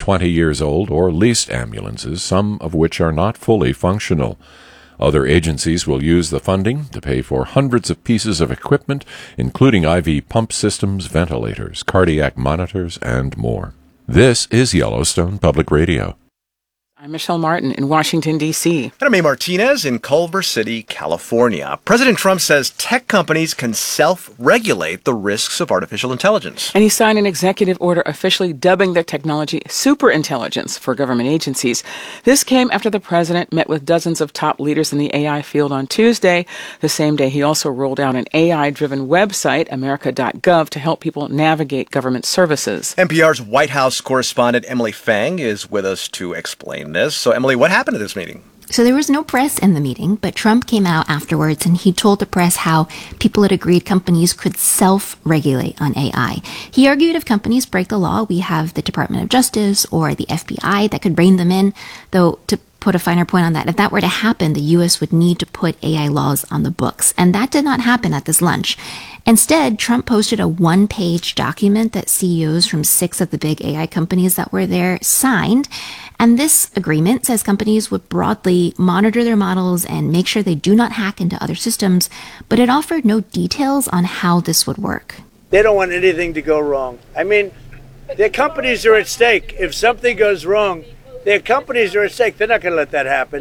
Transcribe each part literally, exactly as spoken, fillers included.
twenty years old or leased ambulances, some of which are not fully functional. Other agencies will use the funding to pay for hundreds of pieces of equipment, including I V pump systems, ventilators, cardiac monitors, and more. This is Yellowstone Public Radio. I'm Michelle Martin in Washington, D C And I'm A. Martinez in Culver City, California. President Trump says tech companies can self-regulate the risks of artificial intelligence. And he signed an executive order officially dubbing the technology superintelligence for government agencies. This came after the president met with dozens of top leaders in the A I field on Tuesday. The same day, he also rolled out an A I-driven website, America dot gov, to help people navigate government services. N P R's White House correspondent Emily Fang is with us to explain this. So, Emily, what happened at this meeting? So there was no press in the meeting, but Trump came out afterwards and he told the press how people had agreed companies could self-regulate on A I. He argued if companies break the law, we have the Department of Justice or the F B I that could rein them in, though to put a finer point on that, if that were to happen, the U S would need to put A I laws on the books. And that did not happen at this lunch. Instead, Trump posted a one-page document that C E Os from six of the big A I companies that were there signed. And this agreement says companies would broadly monitor their models and make sure they do not hack into other systems, but it offered no details on how this would work. They don't want anything to go wrong. I mean, their companies are at stake. If something goes wrong, their companies are at stake. They're not going to let that happen.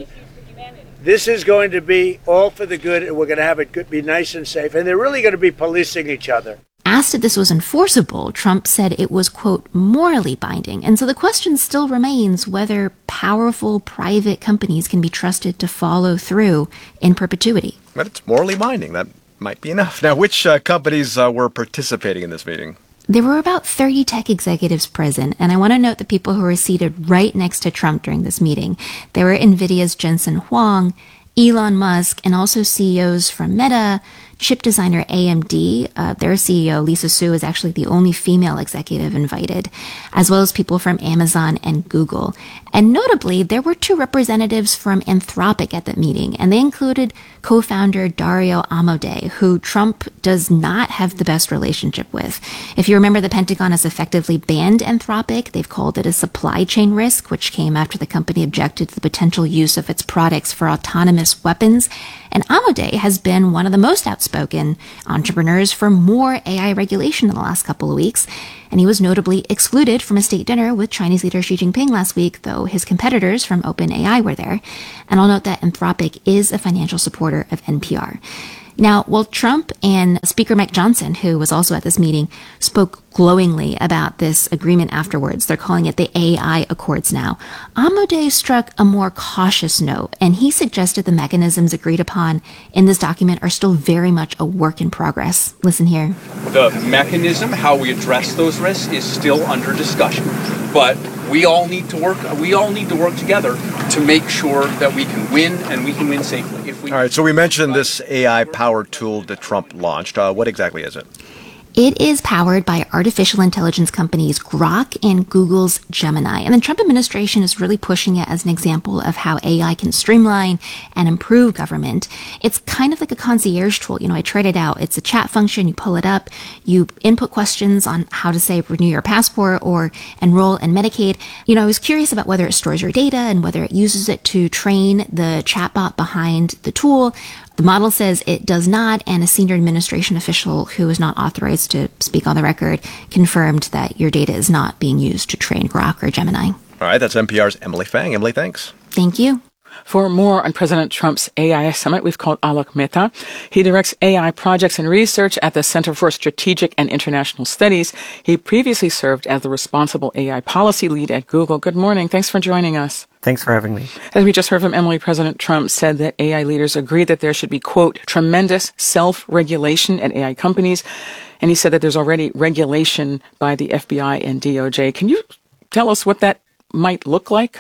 This is going to be all for the good, and we're going to have it good, be nice and safe. And they're really going to be policing each other. Asked if this was enforceable, Trump said it was, quote, morally binding. And so the question still remains whether powerful private companies can be trusted to follow through in perpetuity. But it's morally binding. That might be enough. Now, which uh, companies uh, were participating in this meeting? There were about thirty tech executives present, and I want to note the people who were seated right next to Trump during this meeting. There were NVIDIA's Jensen Huang, Elon Musk, and also C E Os from Meta, chip designer A M D. Uh, their C E O, Lisa Su, is actually the only female executive invited, as well as people from Amazon and Google. And notably, there were two representatives from Anthropic at the meeting, and they included co-founder Dario Amodei, who Trump does not have the best relationship with. If you remember, the Pentagon has effectively banned Anthropic. They've called it a supply chain risk, which came after the company objected to the potential use of its products for autonomous weapons. And Amodei has been one of the most outspoken entrepreneurs for more A I regulation in the last couple of weeks. And he was notably excluded from a state dinner with Chinese leader Xi Jinping last week, though his competitors from OpenAI were there. And I'll note that Anthropic is a financial supporter of N P R. Now, while Trump and Speaker Mike Johnson, who was also at this meeting, spoke glowingly about this agreement afterwards, they're calling it the A I Accords now, Amodei struck a more cautious note, and he suggested the mechanisms agreed upon in this document are still very much a work in progress. Listen here. The mechanism, how we address those risks, is still under discussion, but we all need to work. We all need to work together to make sure that we can win and we can win safely. If we all right. So we mentioned this A I-powered tool that Trump launched. Uh, what exactly is it? It is powered by artificial intelligence companies Grok and Google's Gemini. And the Trump administration is really pushing it as an example of how A I can streamline and improve government. It's kind of like a concierge tool. You know, I tried it out. It's a chat function. You pull it up. You input questions on how to, say, renew your passport or enroll in Medicaid. You know, I was curious about whether it stores your data and whether it uses it to train the chatbot behind the tool. The model says it does not, and a senior administration official who is not authorized to speak on the record confirmed that your data is not being used to train Grok or Gemini. All right, that's N P R's Emily Fang. Emily, thanks. Thank you. For more on President Trump's A I summit, we've called Alok Mehta. He directs A I projects and research at the Center for Strategic and International Studies. He previously served as the responsible A I policy lead at Google. Good morning. Thanks for joining us. Thanks for having me. As we just heard from Emily, President Trump said that A I leaders agree that there should be, quote, tremendous self-regulation at A I companies. And he said that there's already regulation by the F B I and D O J. Can you tell us what that might look like?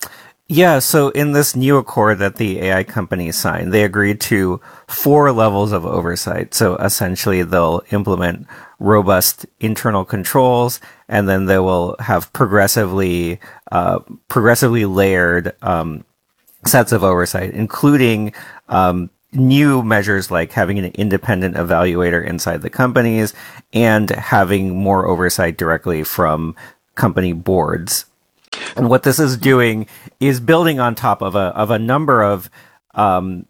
Yeah, so in this new accord that the A I companies signed, they agreed to four levels of oversight. So essentially, they'll implement robust internal controls, and then they will have progressively, uh, progressively layered um, sets of oversight, including um, new measures like having an independent evaluator inside the companies and having more oversight directly from company boards. And what this is doing is building on top of a of a number of um,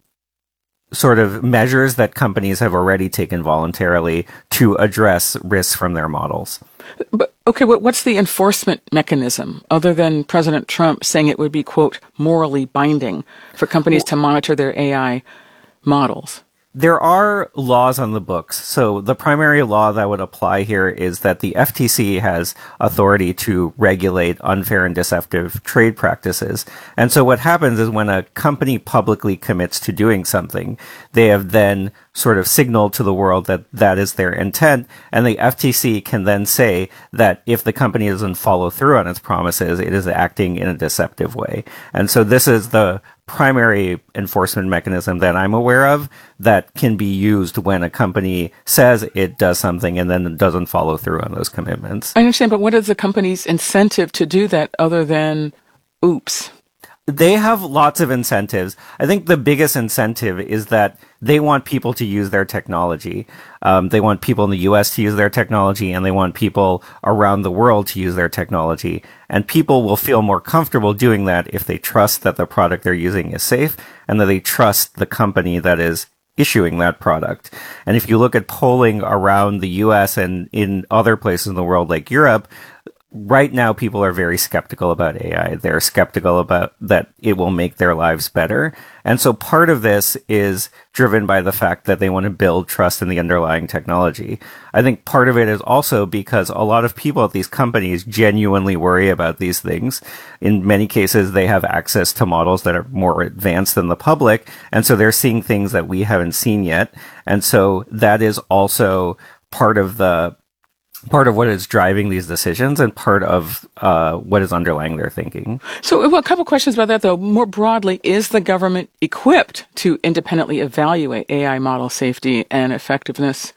sort of measures that companies have already taken voluntarily to address risks from their models. But okay, what, what's the enforcement mechanism other than President Trump saying it would be, quote, morally binding for companies to monitor their A I models? There are laws on the books. So the primary law that would apply here is that the F T C has authority to regulate unfair and deceptive trade practices. And so what happens is when a company publicly commits to doing something, they have then sort of signaled to the world that that is their intent. And the F T C can then say that if the company doesn't follow through on its promises, it is acting in a deceptive way. And so this is the primary enforcement mechanism that I'm aware of that can be used when a company says it does something and then doesn't follow through on those commitments. I understand, but what is the company's incentive to do that other than, oops? They have lots of incentives. I think the biggest incentive is that they want people to use their technology. Um, they want people in the U S to use their technology, and they want people around the world to use their technology. And people will feel more comfortable doing that if they trust that the product they're using is safe and that they trust the company that is issuing that product. And if you look at polling around the U S and in other places in the world like Europe, right now, people are very skeptical about A I. They're skeptical about that it will make their lives better. And so part of this is driven by the fact that they want to build trust in the underlying technology. I think part of it is also because a lot of people at these companies genuinely worry about these things. In many cases, they have access to models that are more advanced than the public. And so they're seeing things that we haven't seen yet. And so that is also part of the part of what is driving these decisions and part of uh, what is underlying their thinking. So well, a couple questions about that, though. More broadly, is the government equipped to independently evaluate A I model safety and effectiveness?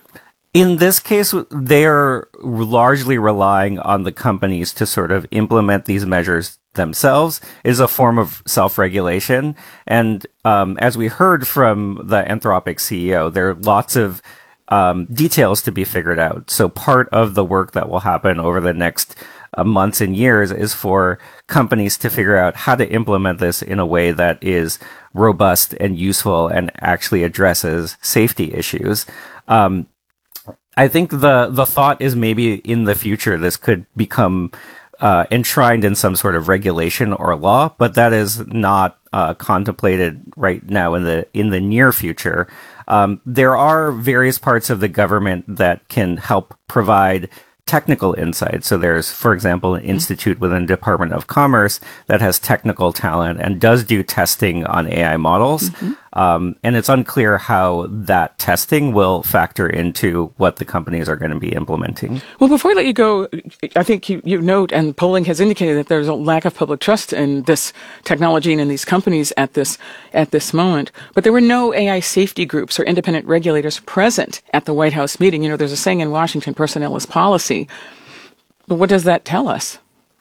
In this case, they are largely relying on the companies to sort of implement these measures themselves. It is a form of self-regulation. And um, as we heard from the Anthropic C E O, there are lots of Um, details to be figured out. So part of the work that will happen over the next uh, months and years is for companies to figure out how to implement this in a way that is robust and useful and actually addresses safety issues. Um, I think the, the thought is maybe in the future this could become uh, enshrined in some sort of regulation or law, but that is not uh, contemplated right now in the in the near future. Um, there are various parts of the government that can help provide technical insight. So there's, for example, an institute within the Department of Commerce that has technical talent and does do testing on A I models. Mm-hmm. Um, and it's unclear how that testing will factor into what the companies are going to be implementing. Well, before I let you go, I think you, you note, and polling has indicated that there's a lack of public trust in this technology and in these companies at this at this moment. But there were no A I safety groups or independent regulators present at the White House meeting. You know, there's a saying in Washington, personnel is policy. But what does that tell us?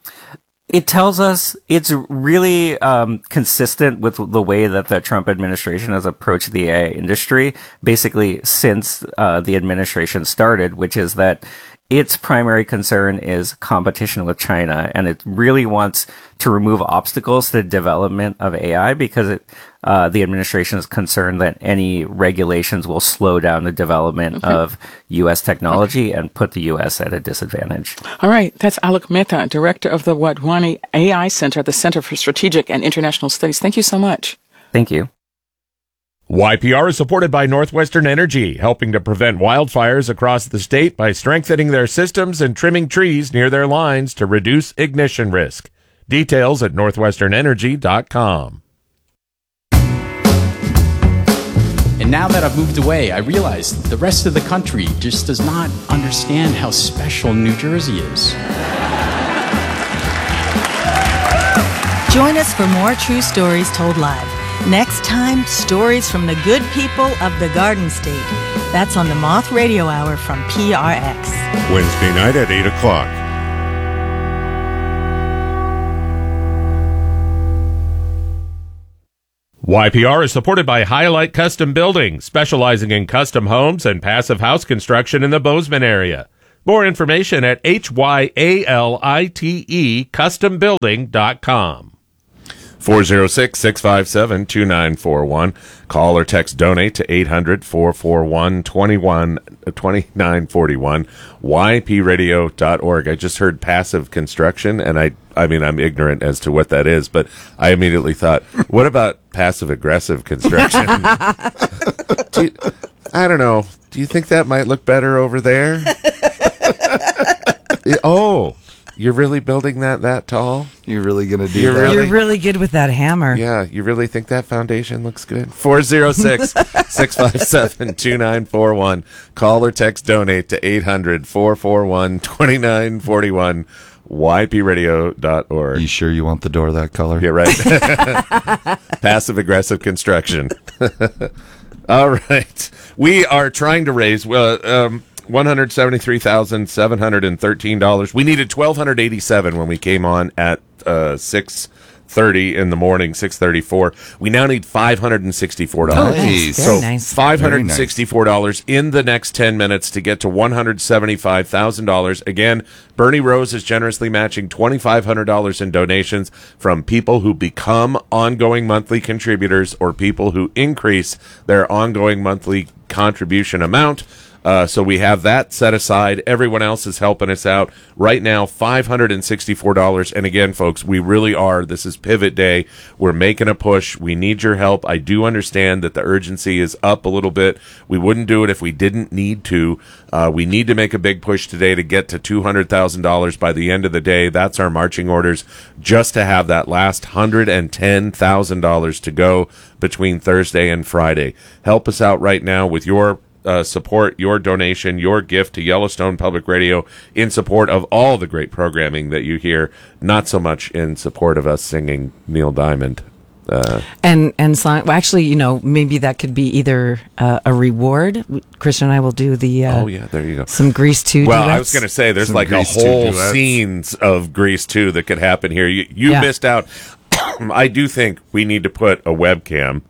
It tells us it's really um, consistent with the way that the Trump administration has approached the A I industry, basically since uh, the administration started, which is that its primary concern is competition with China, and it really wants to remove obstacles to the development of A I because it, uh, the administration is concerned that any regulations will slow down the development okay. of U S technology okay. and put the U S at a disadvantage. All right. That's Alok Mehta, director of the Wadhwani A I Center at the Center for Strategic and International Studies. Thank you so much. Thank you. Y P R is supported by Northwestern Energy, helping to prevent wildfires across the state by strengthening their systems and trimming trees near their lines to reduce ignition risk. Details at northwestern energy dot com. And now that I've moved away, I realize the rest of the country just does not understand how special New Jersey is. Join us for more true stories told live. Next time, stories from the good people of the Garden State. That's on the Moth Radio Hour from P R X. Wednesday night at eight o'clock. Y P R is supported by Highlight Custom Building, specializing in custom homes and passive house construction in the Bozeman area. More information at H Y A L I T E custom building dot com. four oh six, six five seven, two nine four one. Call or text donate to eight hundred, four four one, twenty-nine forty-one. Y P radio dot org. I just heard passive construction, and I I mean, I'm ignorant as to what that is, but I immediately thought, what about passive aggressive construction? Do you, I don't know. Do you think that might look better over there? Oh, you're really building that that tall? You're really going to do You're that? really- You're really good with that hammer. Yeah, you really think that foundation looks good? four oh six, six five seven, two nine four one. Call or text donate to eight hundred, four four one, twenty-nine forty-one. Y P radio dot org. You sure you want the door that color? Yeah, right. Passive aggressive construction. All right. We are trying to raise uh, um, one hundred seventy-three thousand seven hundred thirteen dollars. We needed one thousand two hundred eighty-seven dollars when we came on at uh, six thirty in the morning, six thirty-four. We now need five hundred sixty-four dollars. Oh, nice. So Very nice. five hundred sixty-four dollars in the next ten minutes to get to one hundred seventy-five thousand dollars. Again, Bernie Rose is generously matching twenty-five hundred dollars in donations from people who become ongoing monthly contributors or people who increase their ongoing monthly contribution amount. Uh, so we have that set aside. Everyone else is helping us out right now. five hundred sixty-four dollars. And again, folks, we really are. This is Pivot Day. We're making a push. We need your help. I do understand that the urgency is up a little bit. We wouldn't do it if we didn't need to. Uh, we need to make a big push today to get to two hundred thousand dollars by the end of the day. That's our marching orders, just to have that last one hundred ten thousand dollars to go between Thursday and Friday. Help us out right now with your Uh, support, your donation, your gift to Yellowstone Public Radio in support of all the great programming that you hear, not so much in support of us singing Neil Diamond. Uh, And and song, well, actually, you know, maybe that could be either uh, a reward. Christian and I will do the. Uh, oh yeah, there you go. Some Grease two. Well, duets. I was going to say there's Some like a Grease two whole duets. scenes of Grease two that could happen here. You, you Yeah. missed out. I do think we need to put a webcam.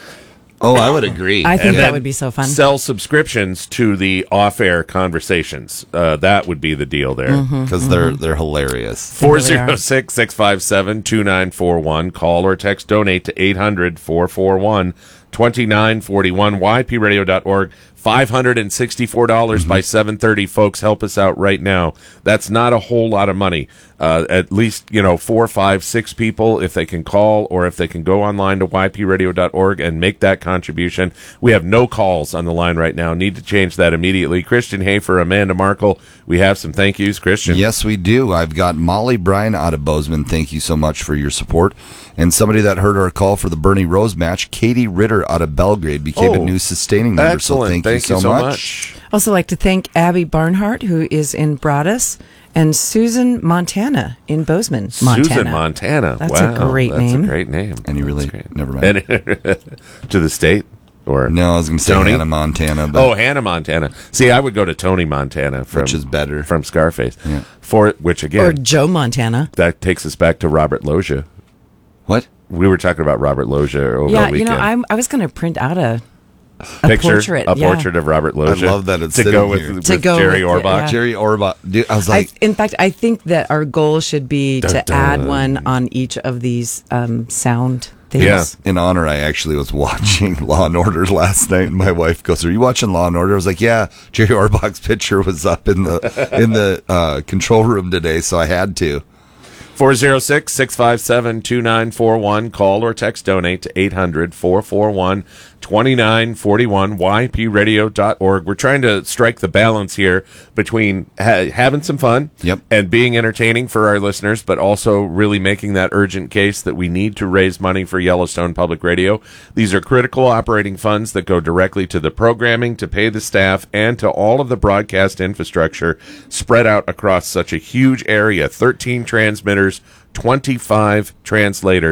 Oh, I would agree. I think And that then would be so fun. Sell subscriptions to the off-air conversations. Uh, that would be the deal there. Mm-hmm. Because they're they're hilarious. four oh six, six five seven, two nine four one. Call or text donate to eight hundred, four four one, twenty-nine forty-one. Y P radio dot org. five hundred sixty-four dollars by seven thirty. Folks, help us out right now. That's not a whole lot of money. Uh, at least, you know, four, five, six people, if they can call or if they can go online to Y P radio dot org and make that contribution. We have no calls on the line right now. Need to change that immediately. Christian Hafer, Amanda Markle, we have some thank yous. Christian. Yes, we do. I've got Molly Bryan out of Bozeman. Thank you so much for your support. And somebody that heard our call for the Bernie Rose match, Katie Ritter out of Belgrade, became Oh, a new sustaining member. excellent. So thank, Thank you you so, so much. much. Also like to thank Abby Barnhart, who is in Broadus, and Susan Montana in Bozeman, Montana. Susan Montana. That's wow, a great that's name. a great name. And you really, That's great. never mind. And- to the state? Or No, I was going to say Tony? Hannah Montana. But Oh, Hannah Montana. See, I would go to Tony Montana, from, Which is better. from Scarface. Yeah. For which again, Or Joe Montana. that takes us back to Robert Loggia. what? We were talking about Robert Loggia over Yeah, the you weekend. know, I'm, I was going to print out a, a Picture, portrait. a yeah. portrait of Robert Loggia. I love that it's to sitting go with, here. with To go Jerry with it, Orbach. yeah. Jerry Orbach. Dude, I was I, like, in fact, I think that our goal should be Dun, to dun. add one on each of these um, sound things. Yeah. in honor, I actually was watching Law and Order last night, and my wife goes, "Are you watching Law and Order?" I was like, "Yeah." Jerry Orbach's picture was up in the in the uh, control room today, so I had to. four oh six, six five seven, two nine four one. Call or text donate to eight hundred, four four one, twenty-nine forty-one. Y P radio dot org. We're trying to strike the balance here between ha- having some fun Yep. and being entertaining for our listeners, but also really making that urgent case that we need to raise money for Yellowstone Public Radio. These are critical operating funds that go directly to the programming, to pay the staff, and to all of the broadcast infrastructure spread out across such a huge area. thirteen transmitters, twenty-five translators.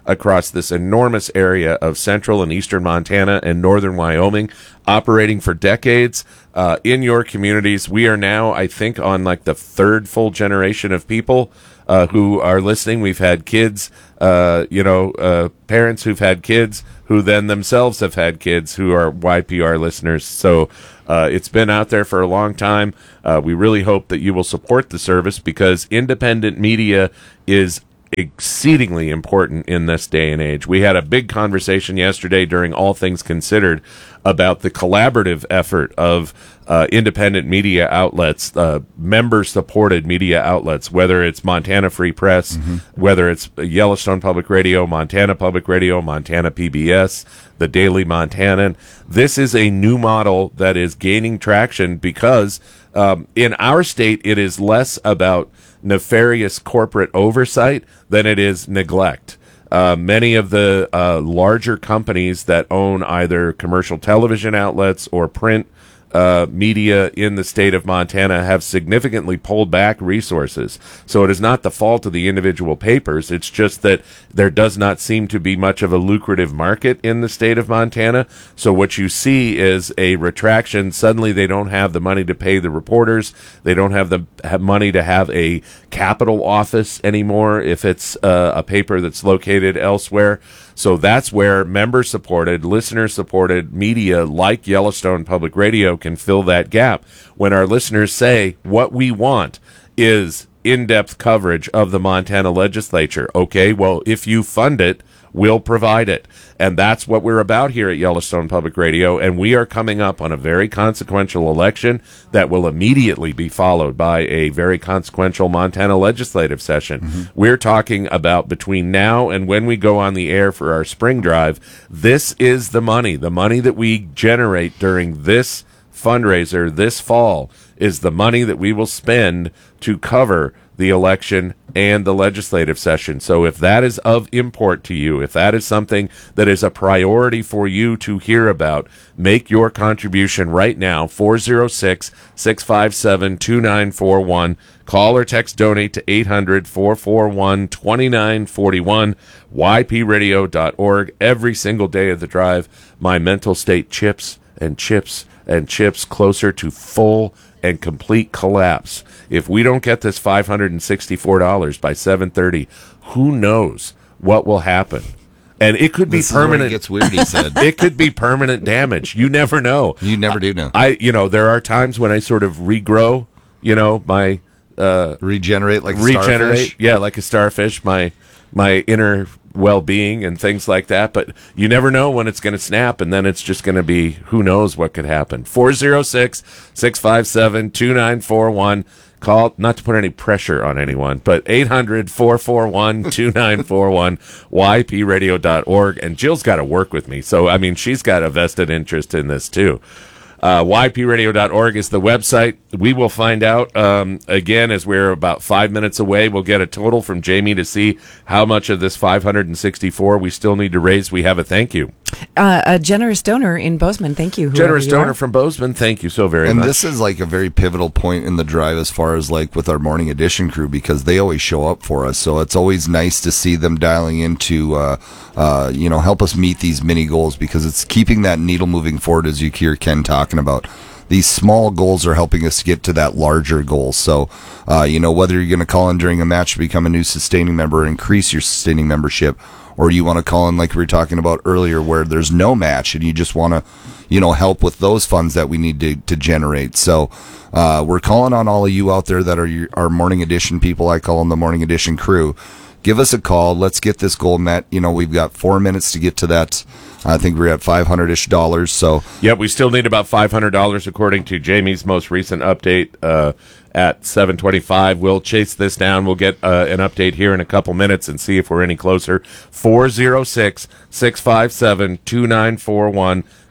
across this enormous area of central and eastern Montana and northern Wyoming, operating for decades uh, in your communities. We are now, I think, on like the third full generation of people uh, who are listening. We've had kids, uh, you know, uh, parents who've had kids who then themselves have had kids who are Y P R listeners. So uh, it's been out there for a long time. Uh, we really hope that you will support the service because independent media is exceedingly important in this day and age. We had a big conversation yesterday during All Things Considered about the collaborative effort of uh, independent media outlets, uh, member-supported media outlets, whether it's Montana Free Press, mm-hmm. whether it's Yellowstone Public Radio, Montana Public Radio, Montana P B S, the Daily Montanan. This is a new model that is gaining traction because um, in our state, it is less about nefarious corporate oversight than it is neglect. Uh, many of the uh, larger companies that own either commercial television outlets or print uh, media in the state of Montana have significantly pulled back resources. So it is not the fault of the individual papers. It's just that there does not seem to be much of a lucrative market in the state of Montana. So what you see is a retraction. Suddenly they don't have the money to pay the reporters. They don't have the have money to have a capital office anymore if it's uh, a paper that's located elsewhere. So that's where member-supported, listener-supported media like Yellowstone Public Radio can fill that gap. When our listeners say, what we want is in-depth coverage of the Montana legislature. Okay, well, if you fund it, we'll provide it. And that's what we're about here at Yellowstone Public Radio. And we are coming up on a very consequential election that will immediately be followed by a very consequential Montana legislative session. Mm-hmm. We're talking about between now and when we go on the air for our spring drive, this is the money. The money that we generate during this fundraiser this fall is the money that we will spend to cover the election and the legislative session. So if that is of import to you, if that is something that is a priority for you to hear about, make your contribution right now, four oh six, six five seven, two nine four one. Call or text donate to eight hundred, four four one, two nine four one, y p radio dot org. Every single day of the drive, my mental state chips and chips and chips closer to full and complete collapse. If we don't get this five hundred sixty-four dollars by seven thirty, who knows what will happen? And it could be this permanent. Is where it gets weird, he said. It could be permanent damage. You never know. You never do know. I, you know, there are times when I sort of regrow, you know, my uh, regenerate like a regenerate, starfish. yeah, like a starfish. My my inner well-being and things like that, but you never know when it's going to snap, and then it's just going to be who knows what could happen. four oh six, six five seven, two nine four one. Call, not to put any pressure on anyone, but eight hundred, four four one, two nine four one, y p radio dot org. And Jill's got to work with me, so I mean, she's got a vested interest in this too. Uh, y p radio dot org is the website. We will find out, um, again, as we're about five minutes away. We'll get a total from Jamie to see how much of this five hundred sixty-four we still need to raise. We have a thank you. Uh, a generous donor in Bozeman. Thank you. Generous you donor are. from Bozeman. Thank you so very and much. And this is like a very pivotal point in the drive as far as like with our morning edition crew, because they always show up for us. So it's always nice to see them dialing into, uh, uh, you know, help us meet these mini goals, because it's keeping that needle moving forward, as you hear Ken talking about. These small goals are helping us get to that larger goal. So, uh, you know, whether you're going to call in during a match to become a new sustaining member or increase your sustaining membership, or you want to call in like we were talking about earlier where there's no match and you just want to, you know, help with those funds that we need to, to generate. So uh, we're calling on all of you out there that are your, our morning edition people. I call them the morning edition crew. Give us a call. Let's get this goal met. You know, we've got four minutes to get to that. I think we're at five hundred-ish dollars. So, yep, we still need about five hundred dollars according to Jamie's most recent update uh, at seven twenty-five. We'll chase this down. We'll get uh, an update here in a couple minutes and see if we're any closer. four oh six, six five seven, two nine four one.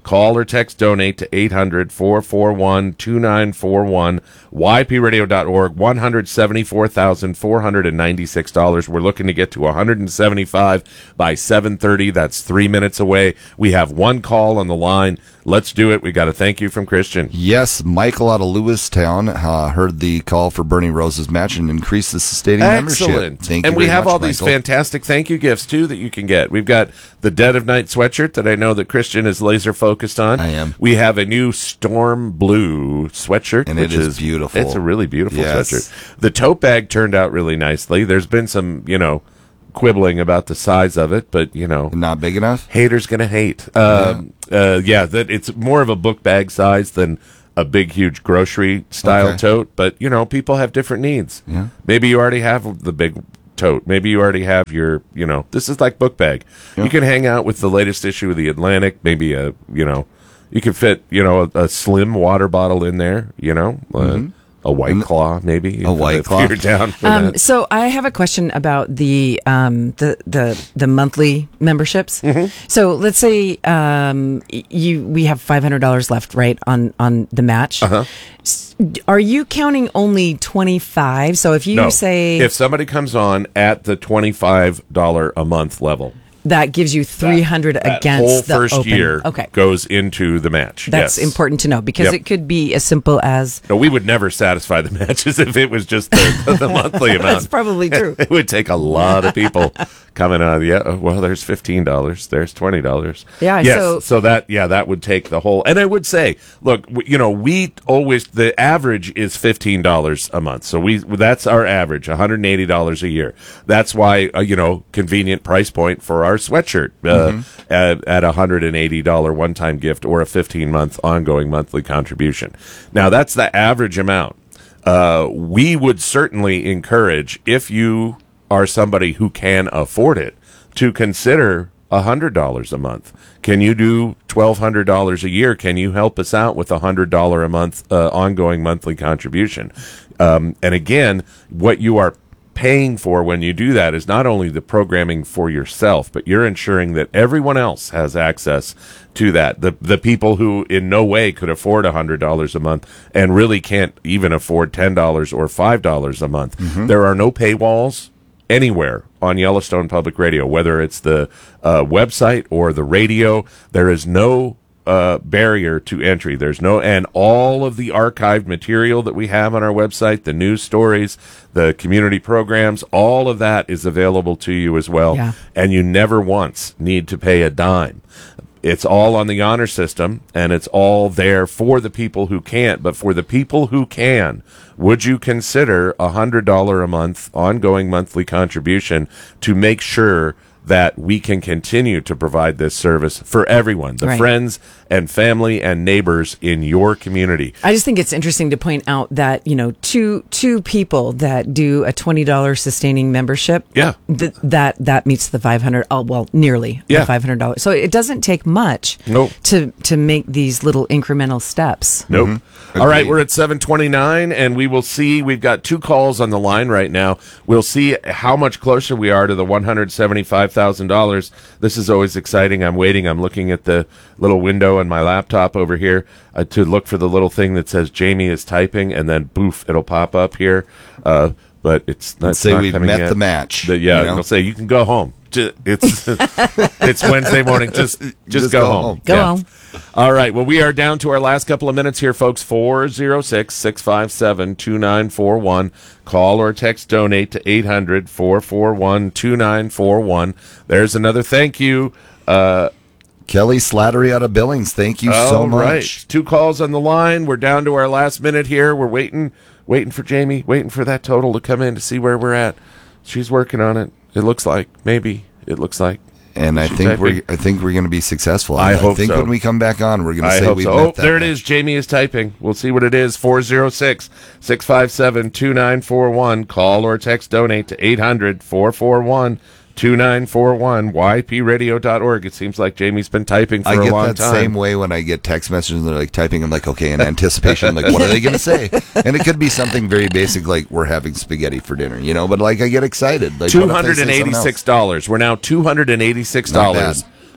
Call or text donate to eight hundred, four four one, two nine four one, Y P radio dot org, one hundred seventy-four thousand four hundred ninety-six dollars. We're looking to get to one hundred seventy-five by seven thirty. That's three minutes away. We have one call on the line. Let's do it. We got a thank you from Christian. Yes, Michael out of Lewistown uh, heard the call for Bernie Rose's match and increased the sustaining membership. Excellent. Thank and you we very have much, all these Michael. fantastic thank you gifts, too, that you can get. We've got the Dead of Night sweatshirt that I know that Christian is laser focused on. I am. We have a new Storm Blue sweatshirt. And which it is beautiful. It's a really beautiful Yes. sweatshirt. The tote bag turned out really nicely. There's been some, you know, quibbling about the size of it, but, you know. Not big enough? Haters gonna hate. Um, yeah, uh, yeah that it's more of a book bag size than a big, huge grocery style Okay. tote, but, you know, people have different needs. Yeah. Maybe you already have the big tote. Maybe you already have your, you know, this is like book bag. Yeah. You can hang out with the latest issue of the Atlantic, maybe a, you know, you can fit, you know, a, a slim water bottle in there, you know, uh, Mhm. a White Claw, maybe. A if- White if Claw. you're down for Um, that. so I have a question about the um, the the the monthly memberships. Mm-hmm. So let's say um, y- you we have five hundred dollars left, right, on on the match. Uh-huh. S- Are you counting only twenty five? So if you No. say if somebody comes on at the twenty-five dollars a month level, that gives you three hundred that against whole the first open. year Okay, goes into the match. that's Yes. important to know because Yep. it could be as simple as No, we would never satisfy the matches if it was just the, the monthly amount. that's probably true. It would take a lot of people coming out. Yeah, oh, well, there's fifteen dollars. There's twenty dollars. Yeah, Yes, so- so that yeah, that would take the whole. And I would say, look, w- you know, we always the average is fifteen dollars a month. So we that's our average, one hundred eighty dollars a year. That's why uh, you know, convenient price point for our sweatshirt uh, Mm-hmm. at at a one hundred eighty dollars one-time gift or a fifteen month ongoing monthly contribution. Now that's the average amount. Uh, we would certainly encourage, if you are somebody who can afford it, to consider one hundred dollars a month. Can you do twelve hundred dollars a year? Can you help us out with a one hundred dollars a month uh, ongoing monthly contribution? Um, and again, what you are paying for when you do that is not only the programming for yourself, but you're ensuring that everyone else has access to that. The the people who in no way could afford one hundred dollars a month and really can't even afford ten dollars or five dollars a month. Mm-hmm. There are no paywalls anywhere on Yellowstone Public Radio, whether it's the uh, website or the radio. There is no uh, barrier to entry. There's no, and all of the archived material that we have on our website, the news stories, the community programs, all of that is available to you as well. Yeah. And you never once need to pay a dime. It's all on the honor system, and it's all there for the people who can't. But for the people who can, would you consider a one hundred dollars a month ongoing monthly contribution to make sure that we can continue to provide this service for everyone, the Right. friends and family and neighbors in your community? I just think it's interesting to point out that, you know, two two people that do a twenty dollars sustaining membership, Yeah. th- that that meets the five hundred oh, well, nearly Yeah. the five hundred dollars. So it doesn't take much Nope. to to make these little incremental steps. Nope. Mm-hmm. All right, Agreed. we're at seven twenty-nine, and we will see. We've got two calls on the line right now. We'll see how much closer we are to the one hundred seventy-five thousand dollars. This is always exciting. I'm waiting. I'm looking at the little window on my laptop over here uh, to look for the little thing that says Jamie is typing, and then boof, it'll pop up here. Uh, but it's not, Let's say not we've coming met yet. the match, But yeah, you know? it'll say you can go home. Ju- It's it's Wednesday morning. Just just, Just go, go home. home. Go Yeah. home. All right. Well, we are down to our last couple of minutes here, folks. four oh six, six five seven, two nine four one. Call or text donate to eight hundred, four four one, two nine four one. There's another thank you. Uh, Kelly Slattery out of Billings, thank you so all much. right. Two calls on the line. We're down to our last minute here. We're waiting, waiting for Jamie, waiting for that total to come in to see where we're at. She's working on it. It looks like. Maybe. It looks like. And I She's think typing. we're I think we're going to be successful. I hope think so. when we come back on, we're going to I say hope we've so. met Oh, that there it match. is. Jamie is typing. We'll see what it is. four oh six, six five seven, two nine four one. Call or text donate to eight hundred, four four one, two nine four one. Y P radio dot org. It seems like Jamie's been typing for I a get long that time. same way when I get text messages and they're like typing. I'm like, okay, in anticipation, I'm like, what are they going to say? And it could be something very basic, like we're having spaghetti for dinner, you know. But like, I get excited. Like, two what if they hundred say something eighty-six else? dollars. We're now two hundred eighty-six Not dollars bad.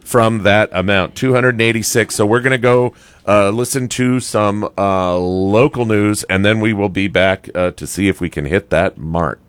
from that amount, two hundred eighty-six. So we're going to go uh, listen to some uh, local news, and then we will be back uh, to see if we can hit that mark.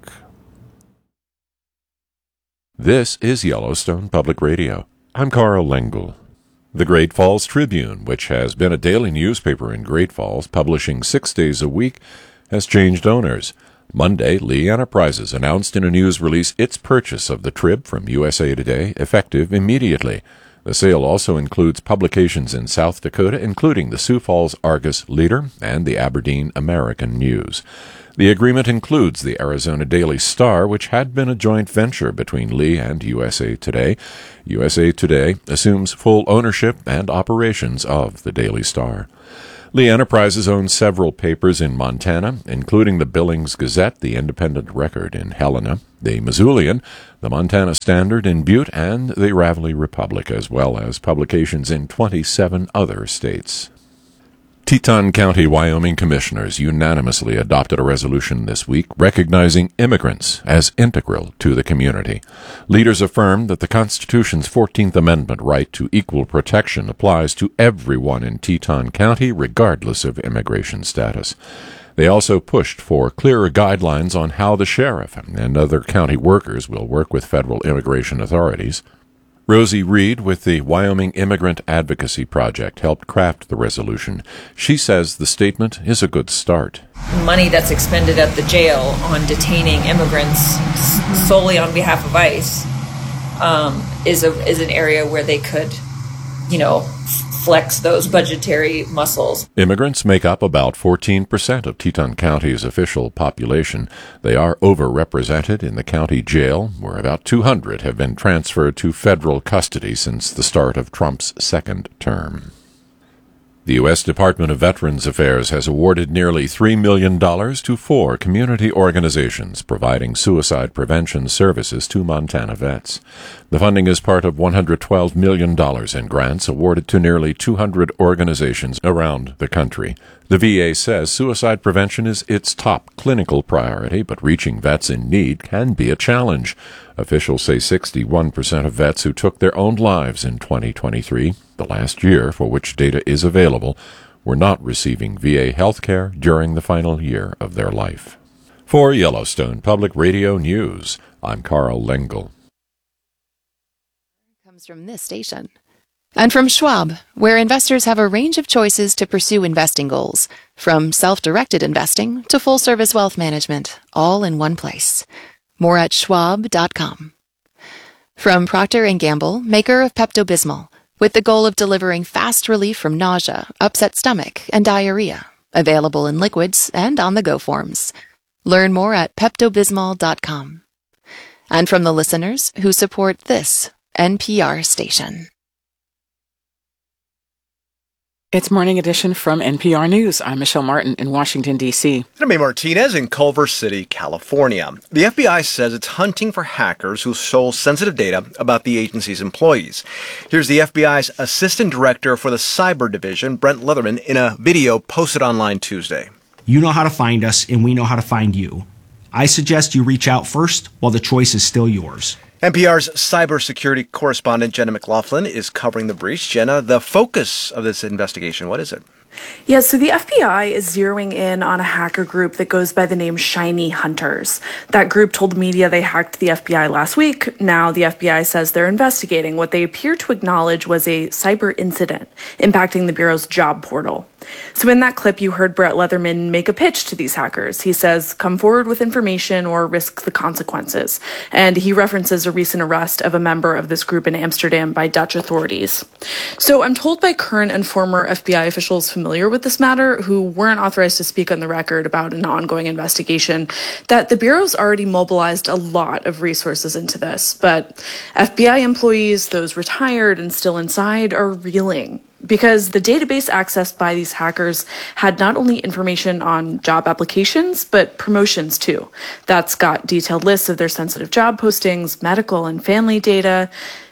This is Yellowstone Public Radio. I'm Carl Lengel. The Great Falls Tribune, which has been a daily newspaper in Great Falls, publishing six days a week, has changed owners. Monday, Lee Enterprises announced in a news release its purchase of the Trib from U S A Today, effective immediately. The sale also includes publications in South Dakota, including the Sioux Falls Argus Leader and the Aberdeen American News. The agreement includes the Arizona Daily Star, which had been a joint venture between Lee and U S A Today. U S A Today assumes full ownership and operations of the Daily Star. Lee Enterprises owns several papers in Montana, including the Billings Gazette, the Independent Record in Helena, the Missoulian, the Montana Standard in Butte, and the Ravalli Republic, as well as publications in twenty-seven other states. Teton County, Wyoming commissioners unanimously adopted a resolution this week recognizing immigrants as integral to the community. Leaders affirmed that the Constitution's fourteenth Amendment right to equal protection applies to everyone in Teton County, regardless of immigration status. They also pushed for clearer guidelines on how the sheriff and other county workers will work with federal immigration authorities. Rosie Reed with the Wyoming Immigrant Advocacy Project helped craft the resolution. She says the statement is a good start. Money that's expended at the jail on detaining immigrants solely on behalf of ICE um, is a is an area where they could, you know, flex those budgetary muscles. Immigrants make up about fourteen percent of Teton County's official population. They are overrepresented in the county jail, where about two hundred have been transferred to federal custody since the start of Trump's second term. The U S Department of Veterans Affairs has awarded nearly three million dollars to four community organizations providing suicide prevention services to Montana vets. The funding is part of one hundred twelve million dollars in grants awarded to nearly two hundred organizations around the country. The V A says suicide prevention is its top clinical priority, but reaching vets in need can be a challenge. Officials say sixty-one percent of vets who took their own lives in twenty twenty-three, the last year for which data is available, were not receiving V A health care during the final year of their life. For Yellowstone Public Radio News, I'm Carl Lengel. Comes from this station. And from Schwab, where investors have a range of choices to pursue investing goals, from self-directed investing to full-service wealth management, all in one place. More at schwab dot com. From Procter and Gamble, maker of Pepto-Bismol, with the goal of delivering fast relief from nausea, upset stomach, and diarrhea. Available in liquids and on-the-go forms. Learn more at pepto bismol dot com. And from the listeners who support this N P R station. It's Morning Edition from N P R News. I'm Michelle Martin in Washington, D C I'm May Martinez in Culver City, California. The F B I says it's hunting for hackers who stole sensitive data about the agency's employees. Here's the F B I's Assistant Director for the Cyber Division, Brent Leatherman, in a video posted online Tuesday. You know how to find us, and we know how to find you. I suggest you reach out first while the choice is still yours. N P R's cybersecurity correspondent Jenna McLaughlin is covering the breach. Jenna, the focus of this investigation, what is it? Yeah, so the F B I is zeroing in on a hacker group that goes by the name Shiny Hunters. That group told the media they hacked the F B I last week. Now the F B I says they're investigating what they appear to acknowledge was a cyber incident impacting the Bureau's job portal. So in that clip, you heard Brett Leatherman make a pitch to these hackers. He says, come forward with information or risk the consequences. And he references a recent arrest of a member of this group in Amsterdam by Dutch authorities. So I'm told by current and former F B I officials familiar with this matter, who weren't authorized to speak on the record about an ongoing investigation, that the Bureau's already mobilized a lot of resources into this. But F B I employees, those retired and still inside, are reeling. Because the database accessed by these hackers had not only information on job applications, but promotions too. That's got detailed lists of their sensitive job postings, medical and family data.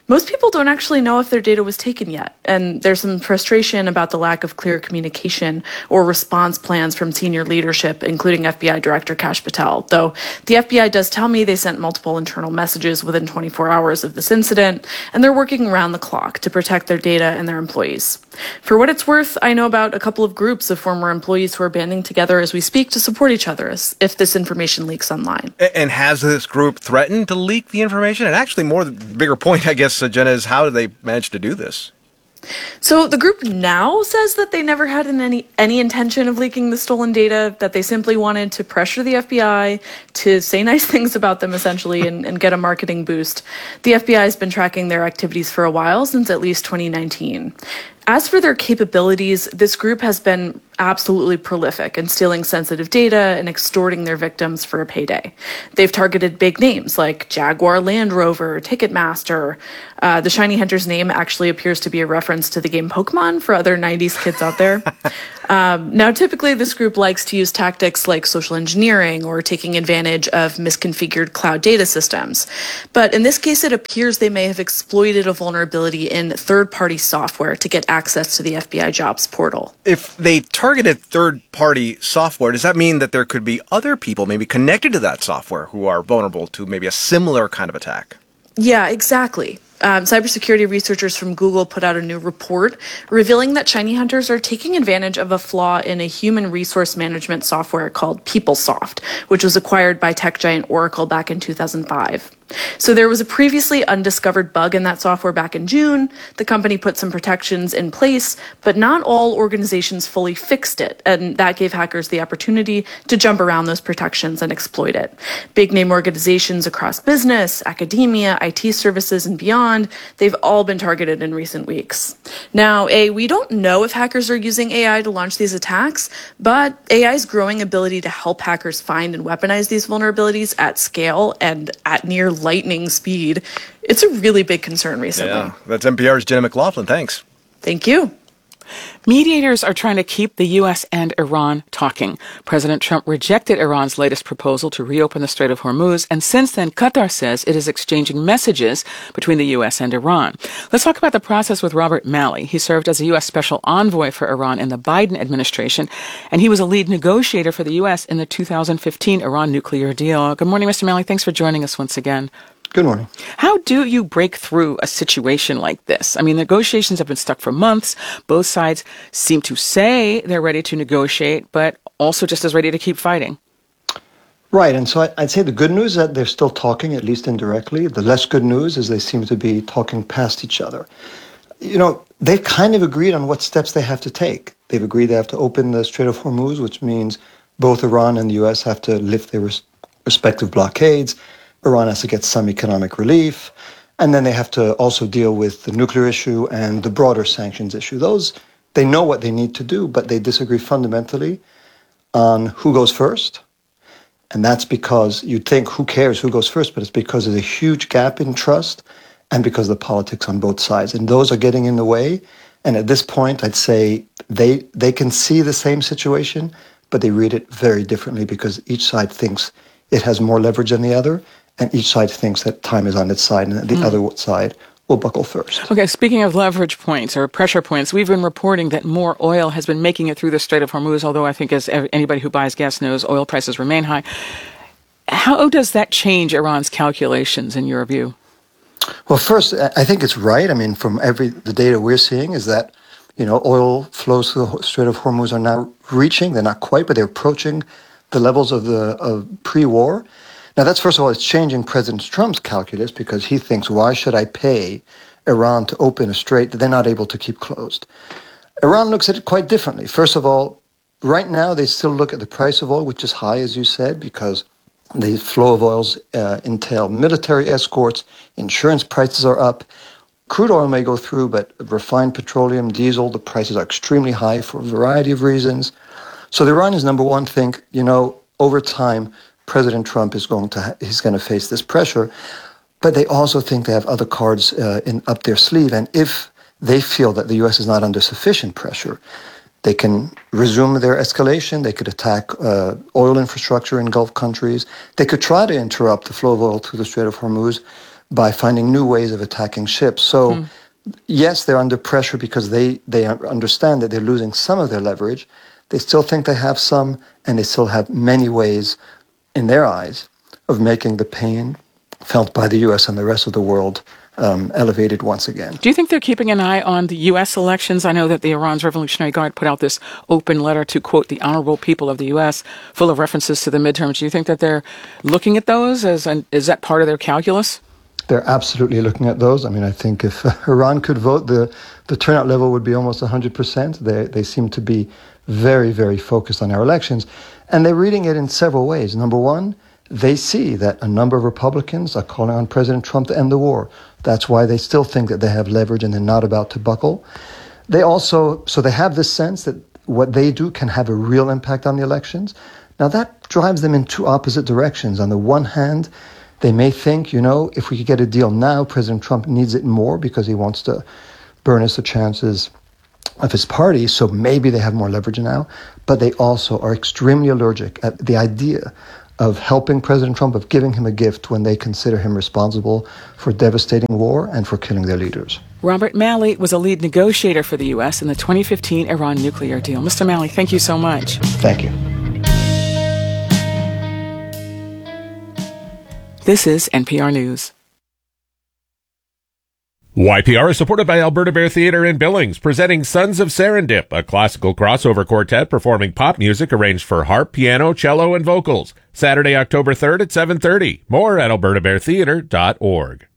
Most people don't actually know if their data was taken yet, and there's some frustration about the lack of clear communication or response plans from senior leadership, including F B I Director Kash Patel, though the F B I does tell me they sent multiple internal messages within twenty-four hours of this incident, and they're working around the clock to protect their data and their employees. For what it's worth, I know about a couple of groups of former employees who are banding together as we speak to support each other as if this information leaks online. And has this group threatened to leak the information? And actually, more the bigger point, I guess, uh, Jenna, is how did they manage to do this? So the group now says that they never had an any any intention of leaking the stolen data, that they simply wanted to pressure the F B I to say nice things about them, essentially, and, and get a marketing boost. The F B I has been tracking their activities for a while, since at least twenty nineteen. As for their capabilities, this group has been absolutely prolific in stealing sensitive data and extorting their victims for a payday. They've targeted big names like Jaguar Land Rover, Ticketmaster. Uh, the Shiny Hunter's name actually appears to be a reference to the game Pokemon for other nineties kids out there. Um, now, typically, this group likes to use tactics like social engineering or taking advantage of misconfigured cloud data systems. But in this case, it appears they may have exploited a vulnerability in third-party software to get access to the F B I jobs portal. If they targeted third-party software, does that mean that there could be other people maybe connected to that software who are vulnerable to maybe a similar kind of attack? Yeah, exactly. Um, cybersecurity researchers from Google put out a new report revealing that shiny hunters are taking advantage of a flaw in a human resource management software called PeopleSoft, which was acquired by tech giant Oracle back in two thousand five. So there was a previously undiscovered bug in that software back in June. The company put some protections in place, but not all organizations fully fixed it, and that gave hackers the opportunity to jump around those protections and exploit it. Big name organizations across business, academia, I T services, and beyond, they've all been targeted in recent weeks. Now, A, we don't know if hackers are using A I to launch these attacks, but A I's growing ability to help hackers find and weaponize these vulnerabilities at scale and at near lightning speed, it's a really big concern recently. Yeah, that's N P R's Jenna McLaughlin. Thanks. Thank you. Mediators are trying to keep the U S and Iran talking. President Trump rejected Iran's latest proposal to reopen the Strait of Hormuz, and since then, Qatar says it is exchanging messages between the U S and Iran. Let's talk about the process with Robert Malley. He served as a U S special envoy for Iran in the Biden administration, and he was a lead negotiator for the U S in the two thousand fifteen Iran nuclear deal. Good morning, Mister Malley. Thanks for joining us once again. Good morning. How do you break through a situation like this? I mean, negotiations have been stuck for months. Both sides seem to say they're ready to negotiate, but also just as ready to keep fighting. Right. And so I'd say the good news is that they're still talking, at least indirectly. The less good news is they seem to be talking past each other. You know, they've kind of agreed on what steps they have to take. They've agreed they have to open the Strait of Hormuz, which means both Iran and the U S have to lift their res- respective blockades. Iran has to get some economic relief, and then they have to also deal with the nuclear issue and the broader sanctions issue. Those, they know what they need to do, but they disagree fundamentally on who goes first. And that's because you'd think, who cares who goes first? But it's because there's a huge gap in trust and because of the politics on both sides. And those are getting in the way. And at this point, I'd say they they can see the same situation, but they read it very differently because each side thinks it has more leverage than the other. And each side thinks that time is on its side and that the mm. other side will buckle first. Okay, speaking of leverage points or pressure points, we've been reporting that more oil has been making it through the Strait of Hormuz, although I think as anybody who buys gas knows, oil prices remain high. How does that change Iran's calculations in your view? Well, first, I think it's right. I mean, from every the data we're seeing is that, you know, oil flows through the Strait of Hormuz are now reaching, they're not quite, but they're approaching the levels of the of pre-war. Now, that's, first of all, it's changing President Trump's calculus because he thinks, why should I pay Iran to open a strait that they're not able to keep closed? Iran looks at it quite differently. First of all, right now, they still look at the price of oil, which is high, as you said, because the flow of oils uh, entail military escorts, insurance prices are up. Crude oil may go through, but refined petroleum, diesel, the prices are extremely high for a variety of reasons. So the Iranians, number one, think, you know, over time, President Trump is going to ha- he's going to face this pressure, but they also think they have other cards uh, in up their sleeve. And if they feel that the U S is not under sufficient pressure, they can resume their escalation. They could attack uh, oil infrastructure in Gulf countries. They could try to interrupt the flow of oil through the Strait of Hormuz. by finding new ways of attacking ships. So, mm. yes, they're under pressure because they, they understand that they're losing some of their leverage. They still think they have some, and they still have many ways, in their eyes, of making the pain felt by the U S and the rest of the world um, elevated once again. Do you think they're keeping an eye on the U S elections? I know that the Iran's Revolutionary Guard put out this open letter to, quote, the honorable people of the U S, full of references to the midterms. Do you think that they're looking at those? As an, is that part of their calculus? They're absolutely looking at those. I mean, I think if uh, Iran could vote, the, the turnout level would be almost one hundred percent. They, they seem to be very, very focused on our elections. And they're reading it in several ways. Number one, they see that a number of Republicans are calling on President Trump to end the war. That's why they still think that they have leverage and they're not about to buckle. They also, so they have this sense that what they do can have a real impact on the elections. Now that drives them in two opposite directions. On the one hand, they may think, you know, if we could get a deal now, President Trump needs it more because he wants to burnish the chances of his party, so maybe they have more leverage now. But they also are extremely allergic at the idea of helping President Trump, of giving him a gift when they consider him responsible for devastating war and for killing their leaders. Robert Malley was a lead negotiator for the U S in the twenty fifteen Iran nuclear deal. Mister Malley, thank you so much. Thank you. This is N P R News. Y P R is supported by Alberta Bear Theatre in Billings, presenting Sons of Serendip, a classical crossover quartet performing pop music arranged for harp, piano, cello, and vocals. Saturday, October third at seven thirty. More at alberta bear theatre dot org.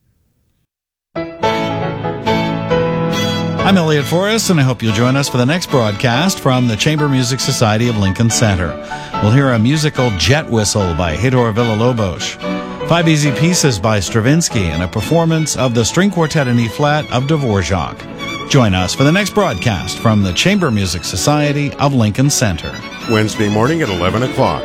I'm Elliot Forrest, and I hope you'll join us for the next broadcast from the Chamber Music Society of Lincoln Center. We'll hear a musical Jet Whistle by Hedor Villa-Lobos, Five Easy Pieces by Stravinsky, and a performance of the String Quartet in E-flat of Dvorak. Join us for the next broadcast from the Chamber Music Society of Lincoln Center. Wednesday morning at eleven o'clock.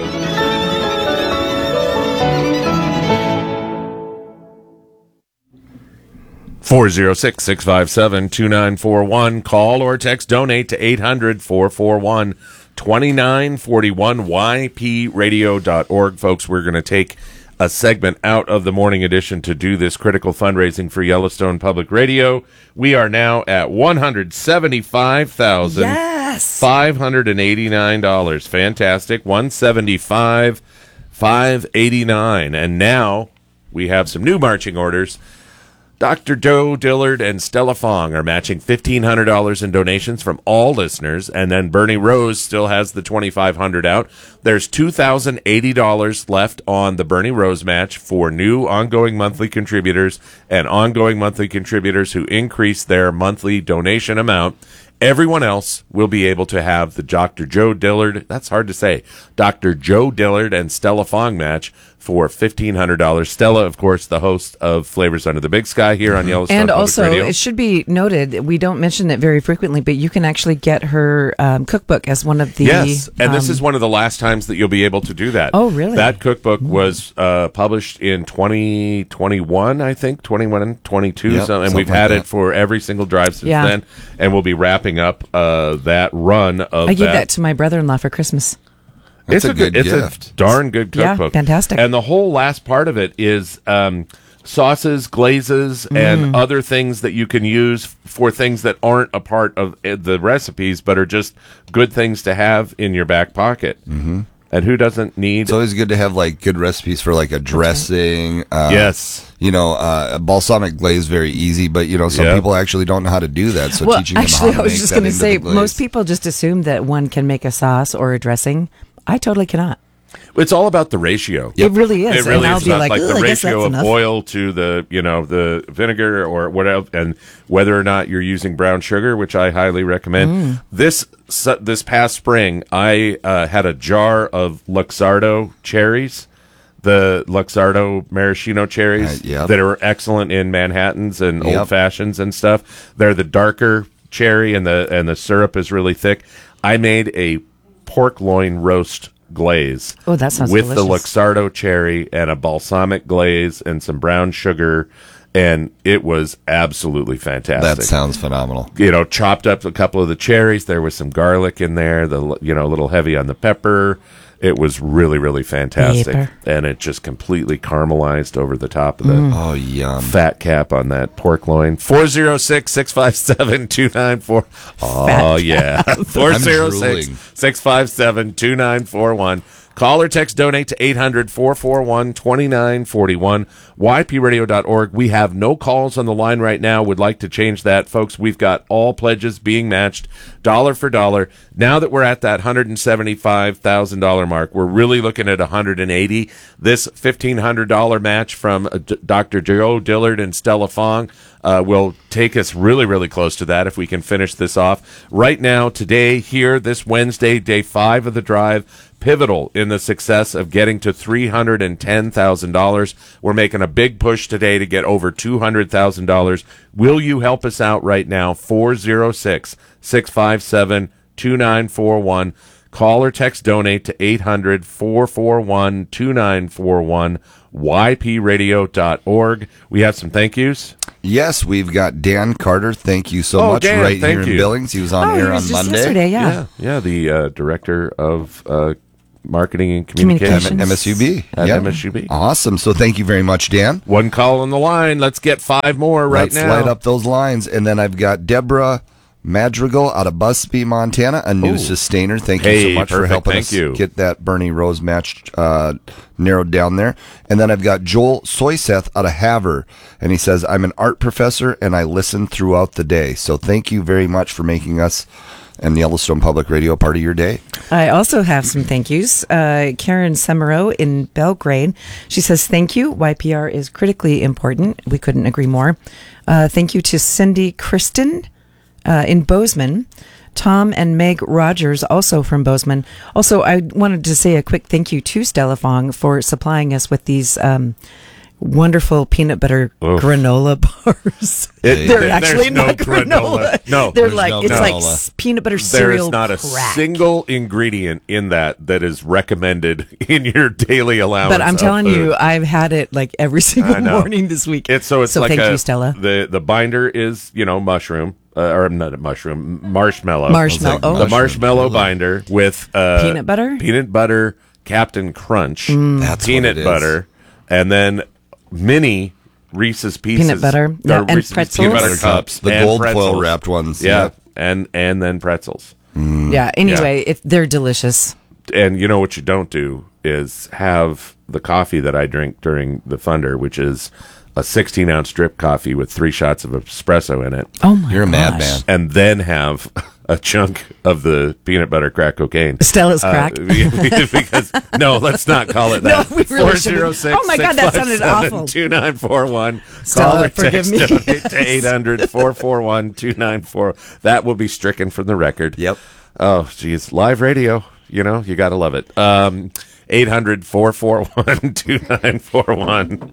four oh six, six five seven, two nine four one. Call or text donate to eight hundred, four four one, two nine four one, y p radio dot org. Folks, we're going to take a segment out of the morning edition to do this critical fundraising for Yellowstone Public Radio. We are now at one hundred seventy-five thousand five hundred eighty-nine dollars. Fantastic. one hundred seventy-five thousand five hundred eighty-nine dollars. And now we have some new marching orders. Doctor Joe Dillard and Stella Fong are matching fifteen hundred dollars in donations from all listeners, and then Bernie Rose still has the twenty-five hundred dollars out. There's two thousand eighty dollars left on the Bernie Rose match for new ongoing monthly contributors and ongoing monthly contributors who increase their monthly donation amount. Everyone else will be able to have the Doctor Joe Dillard, that's hard to say, Doctor Joe Dillard and Stella Fong match for fifteen hundred dollars. Stella, of course, the host of Flavors Under the Big Sky here on Yellowstone And Public also, Radio. it should be noted, we don't mention it very frequently, but you can actually get her um, cookbook as one of the... Yes, and um, this is one of the last times that you'll be able to do that. Oh, really? That cookbook was uh, published in twenty twenty-one, I think, twenty-one, twenty-two, Yep, so, and something we've like had that. it for every single drive since Yeah. then, and we'll be wrapping up uh, that run of I gave that. that to my brother-in-law for Christmas. That's it's a good it's gift. a darn good Yeah, cookbook. fantastic. And the whole last part of it is um, sauces, glazes, and Mm. other things that you can use for things that aren't a part of uh, the recipes, but are just good things to have in your back pocket. Mm-hmm. And who doesn't need... It's always good to have like good recipes for like a dressing. Uh, Yes. You know, uh, balsamic glaze very easy, but you know some Yep. people actually don't know how to do that. So well, teaching actually, them how I to was make just that going to into say, the glaze. most people just assume that one can make a sauce or a dressing. I totally cannot. It's all about the ratio. It really is. It really and I'll is be not like, like the "Ugh, I guess ratio that's of enough." oil to the, you know, the vinegar or whatever, and whether or not you're using brown sugar, which I highly recommend. Mm. This su- this past spring, I uh, had a jar of Luxardo cherries, the Luxardo maraschino cherries Uh, yep. that are excellent in Manhattans and Yep. old fashions and stuff. They're the darker cherry, and the and the syrup is really thick. I made a pork loin roast glaze. Oh, that sounds with delicious. the Luxardo cherry and a balsamic glaze and some brown sugar, and it was absolutely fantastic. That sounds phenomenal. You know, chopped up a couple of the cherries. There was some garlic in there. The you know, a little heavy on the pepper, It was really, really fantastic. Yipper. And it just completely caramelized over the top of the Mm. Oh, yum. fat cap on that pork loin. four oh six, six five seven, two nine four. Oh, Fat yeah. cap. four oh I'm six, drooling. six five seven, two nine four one. Call or text donate to eight hundred, four four one, two nine four one. Y P radio dot org. We have no calls on the line right now. Would like to change that. Folks, we've got all pledges being matched dollar for dollar. Now that we're at that one hundred seventy-five thousand dollars mark, we're really looking at one hundred eighty. This fifteen hundred dollars match from uh, D- Doctor Joe Dillard and Stella Fong uh, will take us really, really close to that if we can finish this off. Right now, today, here, this Wednesday, day five of the drive, pivotal in the success of getting to three hundred ten thousand dollars. We're making a big push today to get over two hundred thousand dollars. Will you help us out right now? four oh six, six five seven, two nine four one. Call or text donate to eight hundred, four four one, two nine four one. Y P radio dot org. We have some thank yous. Yes, we've got Dan Carter. Thank you so Oh, much. Dan, right thank here in you. Billings. He was on Oh, he air was on just Monday. yesterday, yeah. Yeah, yeah, the uh, director of uh, marketing and communications, Communications. M S U B. at Yep. M S U B. Awesome. So thank you very much, Dan. One call on the line. Let's get five more right Let's now. light up those lines. And then I've got Deborah Madrigal out of Busby, Montana, a new Ooh. sustainer. Thank you Hey, so much for perfect. helping Thank us you. get that Bernie Rose match uh, narrowed down there. And then I've got Joel Soyseth out of Havre, and he says, I'm an art professor, and I listen throughout the day. So thank you very much for making us and Yellowstone Public Radio part of your day. I also have some thank yous. Uh, Karen Semero in Belgrade. She says, thank you. Y P R is critically important. We couldn't agree more. Uh, thank you to Cindy Kristen uh, in Bozeman. Tom and Meg Rogers, also from Bozeman. Also, I wanted to say a quick thank you to Stella Fong for supplying us with these um, wonderful peanut butter Oof. granola bars. It- They're there- actually there's no not granola. granola. No, they're there's like no it's like granola. s- peanut butter There cereal. is not a crack. single ingredient in that that is recommended in your daily allowance. But I'm of telling food. you, I've had it like every single I know. morning this week. It's so it's so like thank a, you, Stella. The the binder is you know mushroom uh, or not a mushroom marshmallow Marshmallow. Like Oh. the marshmallow binder with uh, Peanut butter? peanut butter Captain Crunch Mm. That's peanut what it is. butter and then mini Reese's Pieces Peanut butter. or Yeah, and Reese's pretzels. peanut butter Peanut cups The and gold pretzels. foil wrapped ones. yeah Yep. and and then pretzels. Yeah. Anyway, If they're delicious. And you know what you don't do is have the coffee that I drink during the Thunder, which is a sixteen ounce drip coffee with three shots of espresso in it. Oh my You're a gosh. madman. And then have a chunk of the peanut butter crack cocaine. Stella's Uh, crack. because no, let's not call it that. No, we really shouldn't. Oh my God, that sounded awful. two nine four one. Stella, Call or forgive text me. donate to eight hundred, four four one, two nine four. That will be stricken from the record. Yep. Oh, geez. Live radio, you know, you got to love it. Um, eight hundred, four four one, two nine four one.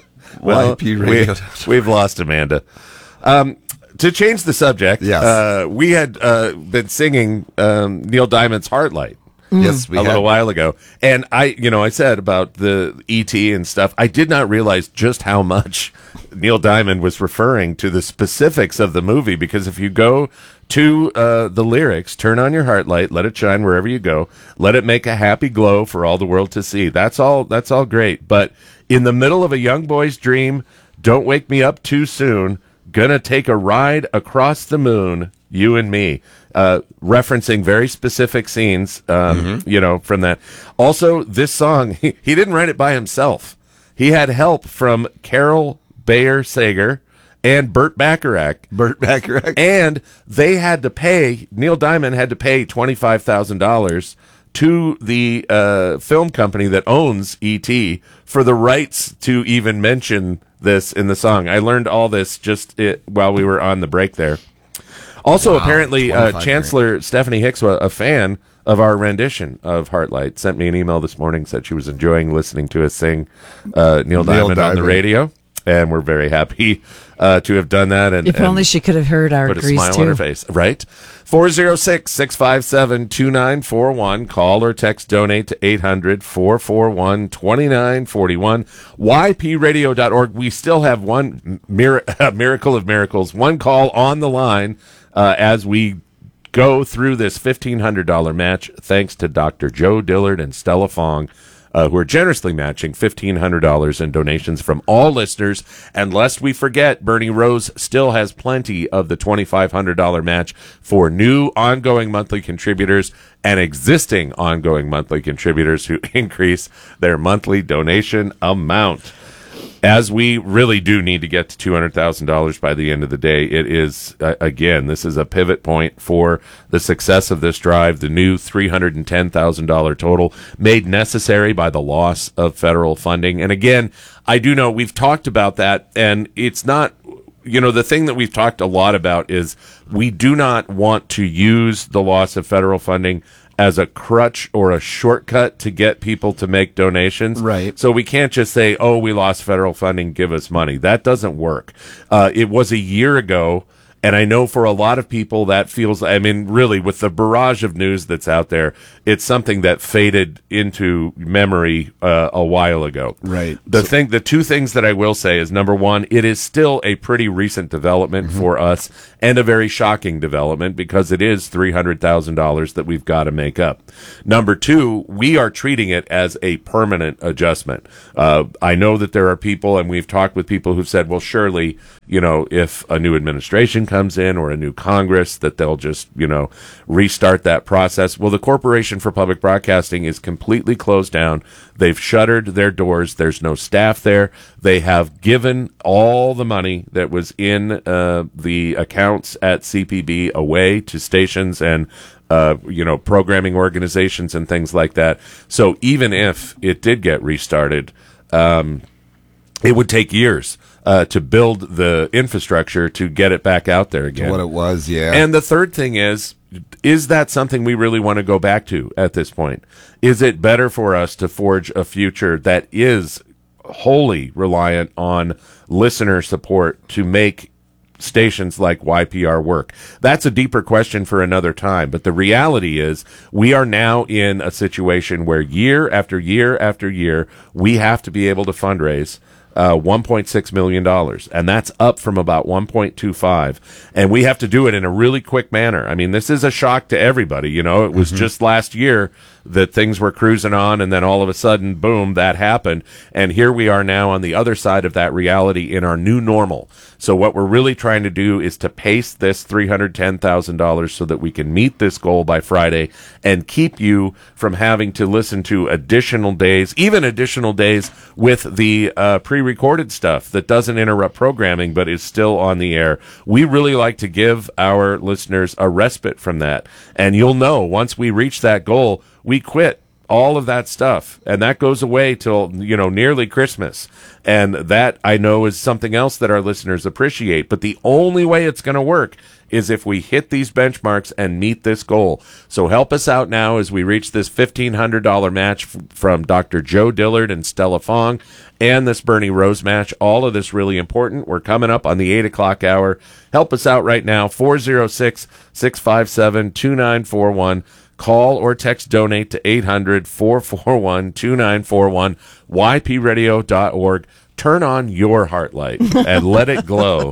Well, Y P radio. we, we've lost Amanda. Um, to change the subject, Yes. uh, we had uh, been singing um, Neil Diamond's Heartlight. Yes, we a had. little while ago. And I, you know, I said about the E T and stuff, I did not realize just how much Neil Diamond was referring to the specifics of the movie, because if you go to uh, the lyrics, turn on your heart light, let it shine wherever you go, let it make a happy glow for all the world to see. That's all, that's all great. But in the middle of a young boy's dream, don't wake me up too soon, gonna take a ride across the moon, you and me. Uh, referencing very specific scenes, um, Mm-hmm. you know, from that. Also, this song, he, he didn't write it by himself. He had help from Carol Bayer Sager and Burt Bacharach. Burt Bacharach. And they had to pay, Neil Diamond had to pay twenty-five thousand dollars to the uh, film company that owns E T for the rights to even mention this in the song. I learned all this just it, while we were on the break there. Also, Wow, apparently, uh, twenty-five Chancellor Stephanie Hicks, a a fan of our rendition of Heartlight, sent me an email this morning, said she was enjoying listening to us sing uh, Neil, Neil Diamond, on Diamond. the radio, and we're very happy uh, to have done that. And If and only she could have heard our put a grease smile too. on her face, right? four oh six, six five seven, two nine four one. Call or text donate to eight hundred, four four one, two nine four one. Y P radio dot org. We still have one mir- miracle of miracles, one call on the line uh, as we go through this fifteen hundred dollars match thanks to Doctor Joe Dillard and Stella Fong, uh, who are generously matching fifteen hundred dollars in donations from all listeners. And lest we forget, Bernie Rose still has plenty of the twenty-five hundred dollars match for new ongoing monthly contributors and existing ongoing monthly contributors who increase their monthly donation amount. As we really do need to get to two hundred thousand dollars by the end of the day, it is, uh, again, this is a pivot point for the success of this drive. The new three hundred ten thousand dollars total made necessary by the loss of federal funding. And again, I do know we've talked about that, and it's not, you know, the thing that we've talked a lot about is we do not want to use the loss of federal funding as a crutch or a shortcut to get people to make donations. Right. So we can't just say, oh, we lost federal funding, give us money. That doesn't work. Uh, it was a year ago, and I know for a lot of people that feels, I mean, really, with the barrage of news that's out there, it's something that faded into memory uh, a while ago. Right. The thing, the two things that I will say is, number one, it is still a pretty recent development Mm-hmm. for us, and a very shocking development, because it is three hundred thousand dollars that we've got to make up. Number two, we are treating it as a permanent adjustment. Uh, I know that there are people, and we've talked with people who've said, well, surely, you know, if a new administration comes in or a new Congress, that they'll just, you know, restart that process. Well, the Corporation for Public Broadcasting is completely closed down. They've shuttered their doors. There's no staff there. They have given all the money that was in uh, the accounts at C P B away to stations and uh, you know, programming organizations and things like that. So even if it did get restarted, um, it would take years uh, to build the infrastructure to get it back out there again. What it was, yeah. And the third thing is, is that something we really want to go back to at this point? Is it better for us to forge a future that is wholly reliant on listener support to make stations like Y P R work? That's a deeper question for another time. But the reality is we are now in a situation where year after year after year, we have to be able to fundraise Uh, one point six million dollars, and that's up from about one point two five, and we have to do it in a really quick manner. I mean, this is a shock to everybody. You know, it was Mhm. just last year that things were cruising on, and then all of a sudden, boom, that happened, and here we are now on the other side of that reality in our new normal. So what we're really trying to do is to pace this three hundred ten thousand dollars so that we can meet this goal by Friday and keep you from having to listen to additional days, even additional days with the uh, pre-recorded stuff that doesn't interrupt programming but is still on the air. We really like to give our listeners a respite from that. And you'll know once we reach that goal, we quit all of that stuff, and that goes away till, you know, nearly Christmas. And that, I know, is something else that our listeners appreciate. But the only way it's going to work is if we hit these benchmarks and meet this goal. So help us out now as we reach this fifteen hundred dollars match f- from Doctor Joe Dillard and Stella Fong, and this Bernie Rose match. All of this really important. We're coming up on the eight o'clock hour. Help us out right now, four oh six, six five seven, two nine four one. Call or text donate to eight hundred, four four one, two nine four one, y p radio dot org. Turn on your heart light and let it glow.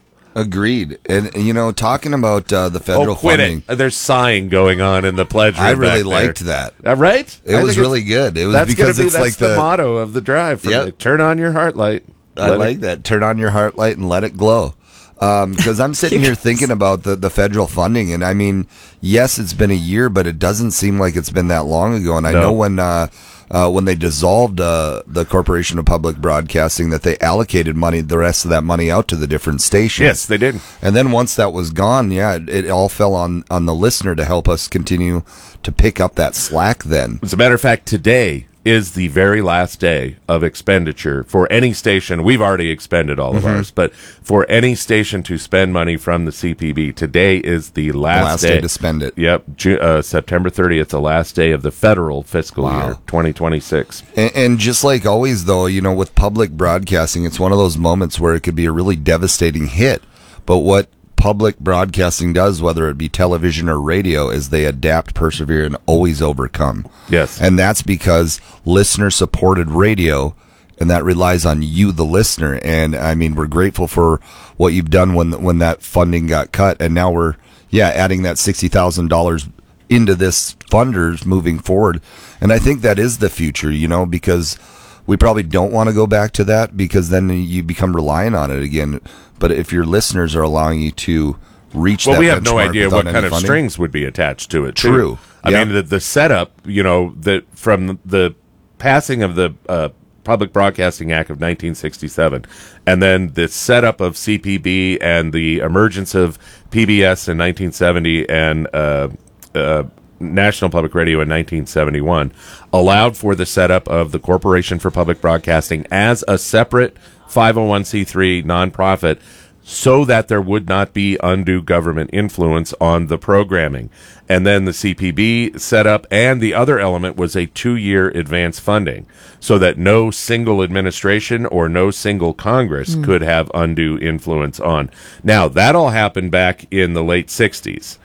Agreed. And, you know, talking about uh, the federal oh, quit funding. It. There's sighing going on in the pledge room I really back liked there. that. Uh, right? It I was think really good. It was that's because be, it's that's like the, the motto of the drive. For Yep. the, turn on your heart light. I Let like it, that. Turn on your heart light and let it glow. Because um, I'm sitting here thinking about the, the federal funding, and I mean, yes, it's been a year, but it doesn't seem like it's been that long ago. And I No. know when uh, uh, when they dissolved uh, the Corporation of Public Broadcasting, that they allocated money, the rest of that money, out to the different stations. Yes, they did. And then once that was gone, yeah, it, it all fell on on the listener to help us continue to pick up that slack. Then, as a matter of fact, today is the very last day of expenditure for any station. We've already expended all of Mhm. ours, but for any station to spend money from the C P B, today is the last, The last day to spend it. Yep, Ju- uh, September thirtieth, the last day of the federal fiscal Wow. year, twenty twenty-six. And, and just like always, though, you know, with public broadcasting, it's one of those moments where it could be a really devastating hit. But what public broadcasting does, whether it be television or radio, is they adapt, persevere, and always overcome. Yes. And that's because listener-supported radio, and that relies on you, the listener. And, I mean, we're grateful for what you've done when when that funding got cut, and now we're, yeah, adding that sixty thousand dollars into this funders moving forward. And I think that is the future, you know, because we probably don't want to go back to that, because then you become reliant on it again. But if your listeners are allowing you to reach well, that we have no benchmark idea without what any kind of funding, strings would be attached to it. too. True. I Yep. mean, the, the setup, you know, that from the passing of the uh, Public Broadcasting Act of nineteen sixty-seven, and then the setup of C P B and the emergence of P B S in nineteen seventy and uh, uh, National Public Radio in nineteen seventy-one, allowed for the setup of the Corporation for Public Broadcasting as a separate five oh one c three nonprofit, so that there would not be undue government influence on the programming. And then the C P B set up, and the other element was a two-year advance funding, so that no single administration or no single Congress Mm. could have undue influence on. Now, that all happened back in the late sixties.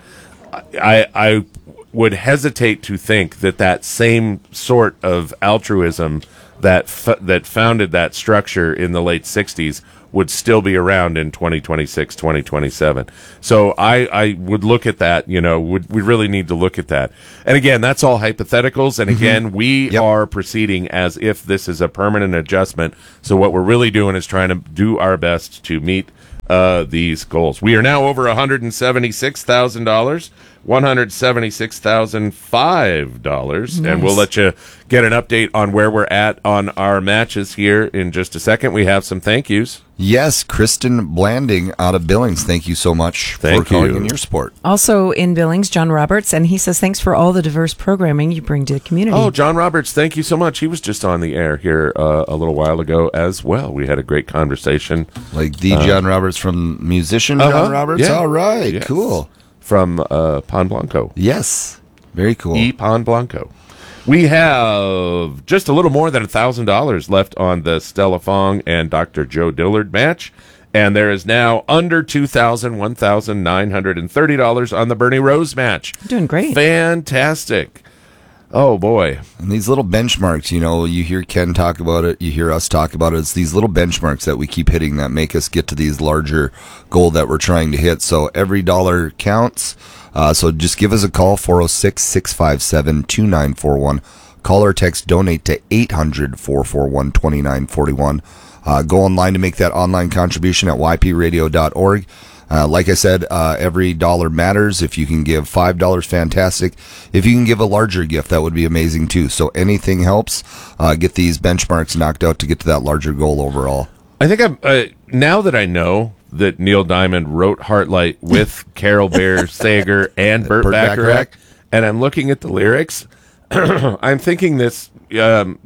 I, I would hesitate to think that that same sort of altruism that f- that founded that structure in the late sixties would still be around in twenty twenty-six, twenty twenty-seven. So I, I would look at that, you know, would, we really need to look at that. And again, that's all hypotheticals. And again, we are proceeding as if this is a permanent adjustment. So what we're really doing is trying to do our best to meet uh, these goals. We are now over one hundred seventy-six thousand dollars. one hundred seventy-six thousand five dollars, and Nice. we'll let you get an update on where we're at on our matches here in just a second. We have some thank yous. Yes, Kristen Blanding out of Billings. Thank you so much Thank for calling you. in your sport. Also in Billings, John Roberts, and he says, thanks for all the diverse programming you bring to the community. Oh, John Roberts, thank you so much. He was just on the air here uh, a little while ago as well. We had a great conversation. Like the Uh, John Roberts from musician uh-huh, John Roberts? yeah. All right, Yes. cool. From uh, Pan Blanco. Yes, very cool. E. Pan Blanco. We have just a little more than one thousand dollars left on the Stella Fong and Doctor Joe Dillard match. And there is now under two thousand dollars, one thousand nine hundred thirty dollars on the Bernie Rose match. Doing great. Fantastic. Oh, boy. And these little benchmarks, you know, you hear Ken talk about it, you hear us talk about it. It's these little benchmarks that we keep hitting that make us get to these larger goal that we're trying to hit. So every dollar counts. Uh, so just give us a call, four oh six, six five seven, two nine four one. Call or text donate to eight hundred, four four one, two nine four one. Uh, go online to make that online contribution at y p radio dot org. Uh, like I said, uh, every dollar matters. If you can give five dollars, fantastic. If you can give a larger gift, that would be amazing too. So anything helps. Uh, get these benchmarks knocked out to get to that larger goal overall. I think I'm, uh, now that I know that Neil Diamond wrote Heartlight with Carol Bear Sager and Burt, Burt Bacharach, Bacharach, and I'm looking at the lyrics, I'm thinking this, um,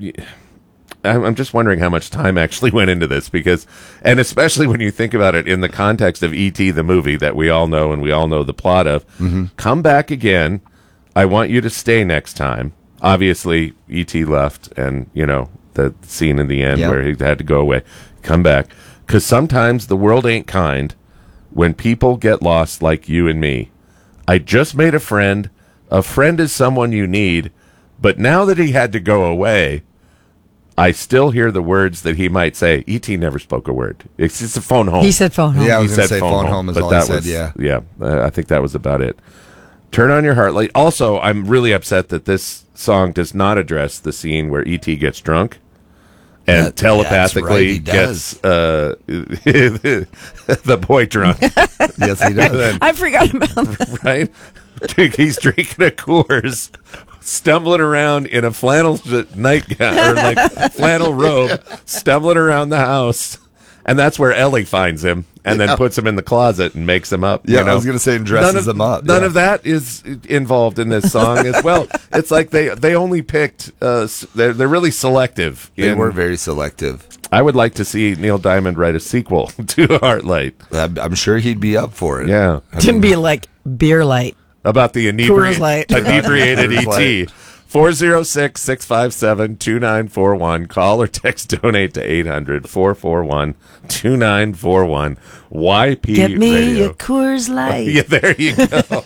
I'm I'm just wondering how much time actually went into this, because, and especially when you think about it in the context of E T the movie that we all know and we all know the plot of. Mhm. Come back again. I want you to stay next time. Obviously, E T left, and, you know, the scene in the end Yep. where he had to go away. Come back. Because sometimes the world ain't kind when people get lost like you and me. I just made a friend. A friend is someone you need. But now that he had to go away, I still hear the words that he might say. E T never spoke a word. It's just a phone home. He said phone home. Yeah, I was He gonna said say phone home is but all he that said, was, yeah. Yeah, uh, I think that was about it. Turn on your heart light. Also, I'm really upset that this song does not address the scene where E T gets drunk and That- telepathically that's right, he gets uh, the boy drunk. Yes, he does. Then- I forgot about that. right? He's drinking a Coors, stumbling around in a flannel nightgown or like flannel robe, stumbling around the house, and that's where Ellie finds him, and then Yeah. puts him in the closet and makes him up. Yeah, you know? I was gonna say, and dresses none of, him up, None yeah. of that is involved in this song as well. It's like they they only picked. Uh, s- they're they're really selective. They in- were very selective. I would like to see Neil Diamond write a sequel to Heartlight. I'm, I'm sure he'd be up for it. Yeah, Didn't be like beer light. about the Coors Light. inebri- inebriated Coors E T. four oh six, six five seven, two nine four one. Call or text donate to eight hundred, four four one, two nine four one. Y P Get me Radio. a Coors Light. Yeah, there you go.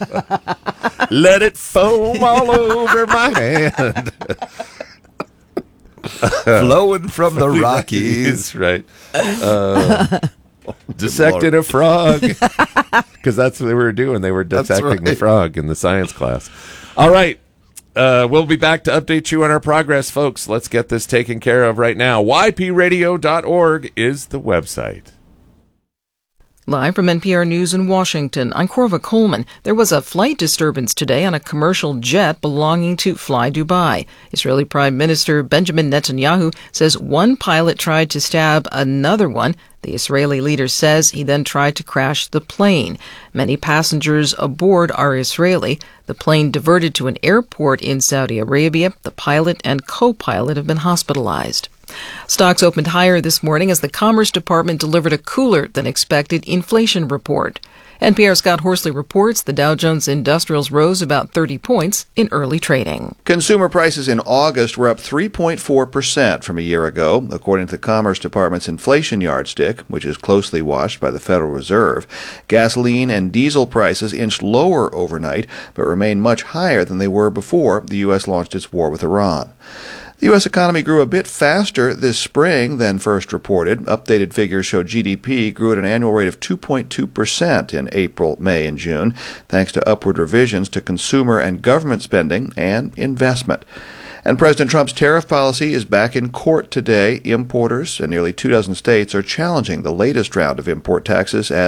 Let it foam all over my hand. Flowing from the Rockies. Right. Uh, Dissected a frog. Because that's what they were doing. They were dissecting right. the frog in the science class. All right. Uh, we'll be back to update you on our progress, folks. Let's get this taken care of right now. Y P radio dot org is the website. Live from N P R News in Washington, I'm Corva Coleman. There was a flight disturbance today on a commercial jet belonging to Fly Dubai. Israeli Prime Minister Benjamin Netanyahu says one pilot tried to stab another one. The Israeli leader says he then tried to crash the plane. Many passengers aboard are Israeli. The plane diverted to an airport in Saudi Arabia. The pilot and co-pilot have been hospitalized. Stocks opened higher this morning as the Commerce Department delivered a cooler than expected inflation report. N P R's Scott Horsley reports the Dow Jones Industrials rose about thirty points in early trading. Consumer prices in August were up three point four percent from a year ago, according to the Commerce Department's inflation yardstick, which is closely watched by the Federal Reserve. Gasoline and diesel prices inched lower overnight, but remain much higher than they were before the U S launched its war with Iran. The U S economy grew a bit faster this spring than first reported. Updated figures show G D P grew at an annual rate of two point two percent in April, May, and June, thanks to upward revisions to consumer and government spending and investment. And President Trump's tariff policy is back in court today. Importers in nearly two dozen states are challenging the latest round of import taxes as